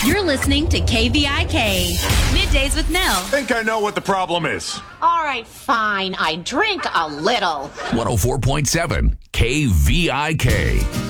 You're listening to KVIK. Middays with Nell. Think I know what the problem is. All right, fine. I drink a little. 104.7 KVIK.